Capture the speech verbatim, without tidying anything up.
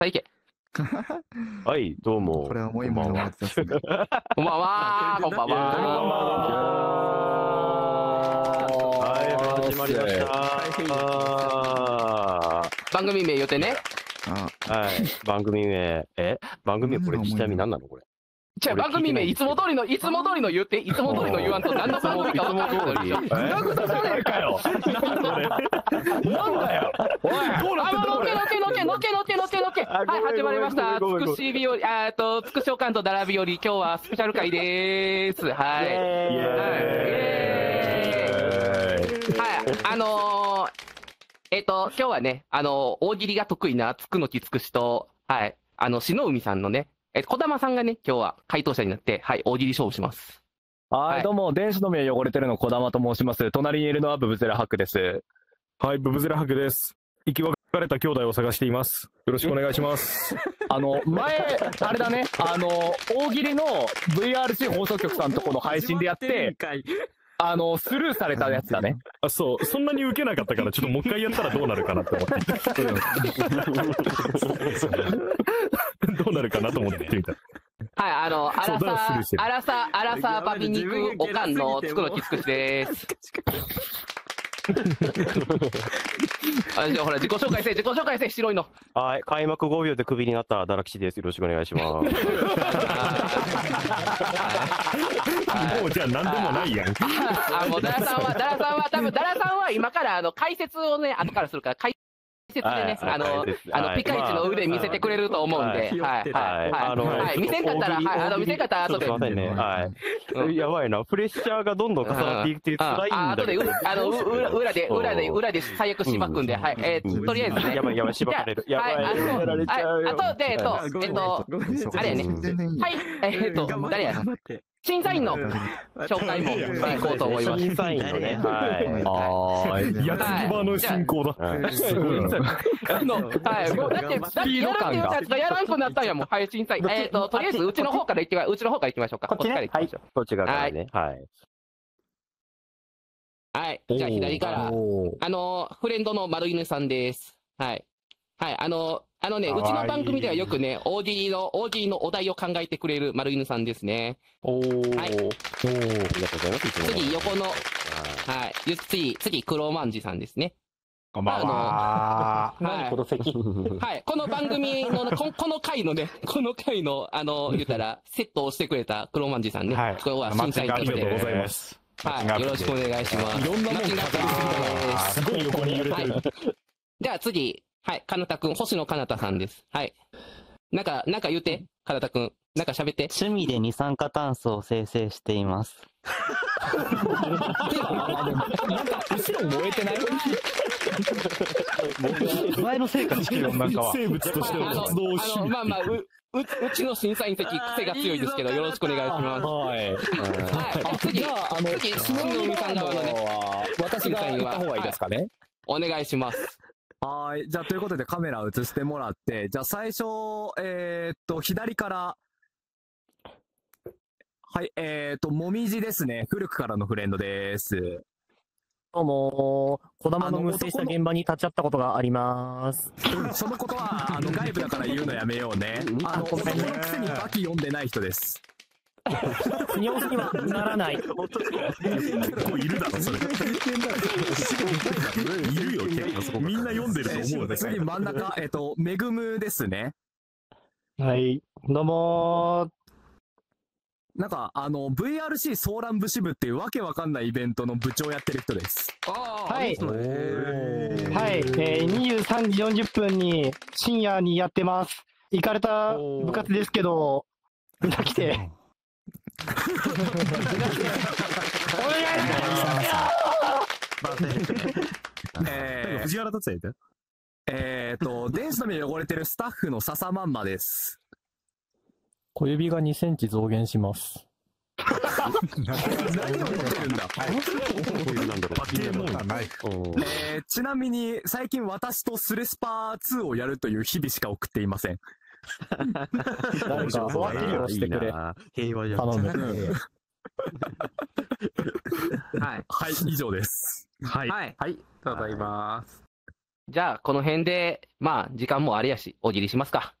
さあ行け。 はい、どうも。 これはもう今のやつですね。 こんばんはー、こんばんはー。はい、始まりました。 番組名言ってね。 はい、番組名、え番組名これちなみに何なのこれ。 じゃあ番組名いつも通りの、いつも通りの言って、いつも通りの言わんと何の番組か分からない。 いつも通り。なんかそれかよ。なんだよ。おい、どうなってんだこれ。 のけのけのけのけのけのけのけ。はい、始まりました。つくし日和、えっと、つくしおかんとだらびより、今日はスペシャル回でーす。はい。イエーイ。はい、あのー、えっと、今日はね、あのー、大喜利が得意なつくのきつくしと、はい、あの、篠海さんのね、え、児玉さんがね、今日は回答者になって、はい、大喜利勝負します。 はい、はい、どうも、電子の目汚れてるの児玉と申します。隣にいるのはブブゼラハクです。 はい、ブブゼラハクです。生き別れた兄弟を探しています。よろしくお願いします。 あの、前、あれだね、あの、大喜利の ブイアールシー 放送局さんとこの配信でやって、あの、スルーされたやつだね。 あ、そう、そんなに受けなかったから、ちょっともう一回やったらどうなるかなって思って。どうなるかなと思ってみた。 はい、あの、アラサー、アラサー、アラサーバビ肉おかんのつくのきつくしです。あ、じゃあほら、自己紹介せ、自己紹介せ、白いの。 はい、開幕ごびょうでクビになったダラキシです。よろしくお願いします。 もうじゃあ何でもないやん。 あ、もうダラさんは、ダラさんは、多分ダラさんは今からあの解説をね、後からするから、解説でね、あの、あの、ピカイチの腕見せてくれると思うんで、はい、はい、はい。見せんかったら、はい、あの、見せんかったら後で。 すいませんね、はい。やばいな、プレッシャーがどんどん重なっていって辛いんだけど。 あとで、あの、裏で、裏で、裏で最悪しばくんで、はい、えー、とりあえずね。 やばい、やばい、しばかれる。やばい、やられちゃうよ。 あとで、えっと、えっと、あれやね。はい、えっと、誰や審査員の紹介もしていこうと思います。 審査員のね、はい。 あー、やつぎ場の進行だ。 すごい。あの、はい、もうだって、だってやるっていうやつがやらんくなったんやもん。はい、審査員。えっと、とりあえずうちの方から行って、うちの方から行きましょうか。こっちから行きましょう。 こっち側からね。はい。 はい、じゃあ左から、あの、フレンドの丸犬さんです。はい。はい、あの、あのね、うちの番組ではよくね、大喜利の、大喜利のお題を考えてくれる丸犬さんですね。 おー。 はい。 おー。ありがとうございます。 次、横の、はい。次、次、黒まんじさんですね。 こんばんは。 はい。この席。はい。この番組の、ここの回のね、この回の、あの、言ったら、セットをしてくれた黒まんじさんね。はい。これは審査員として。 ありがとうございます。 はい。よろしくお願いします。 いろんなもん語りすぎだな。すごい横に揺れてる。 じゃあ次、はい、かなたくん、星野かなたさんです。はい。なんか、なんか言って、かなたくん。なんか喋って。 趣味で二酸化炭素を生成しています。 なんか、後ろ燃えてない前の成果地球温暖化は。 生物としての活動を趣味。 まあまあ、う、う、うちの審査員席、癖が強いですけど、よろしくお願いします。 はい。はい。次、 じゃあ、あの、次、篠海さん側のね、 私が行った方がいいですかね。 お願いします。 はい。じゃあ、ということでカメラ映してもらって、じゃあ最初、えー、っと、左から、はい、えー、っと、もみじですね。古くからのフレンドです。 どうも、児玉の無水した現場に立ち会ったことがあります。 そのことは、あの、外部だから言うのやめようね。あの、そのくせにバキ読んでない人です。 腑に落ちにはならない。 結構いるだろ、それ。いるよ、結構そこ。みんな読んでると思うね。 次、真ん中、えっと、めぐむですね。 はい、どうもー。 なんか、あの、ブイアールシー ソーラン部支部っていうわけわかんないイベントの部長やってる人です。 はい。 はい、えー、にじゅうさんじよんじゅっぷんに深夜にやってます。行かれた部活ですけど、みんな来て。お願いします。 えー、 藤原達也いた？ えーと、電子の目汚れてるスタッフの笹まんまです。 小指がにセンチ増減します。 何を言ってるんだ。えー、ちなみに最近私とスレスパーツーをやるという日々しか送っていません。 誰か終わってるよしてくれ。 平和じゃん。 頼む。 はい。はい、以上です。 はい。はい。ただいます。 じゃあ、この辺で、まあ、時間もあれやし、大喜利しますか。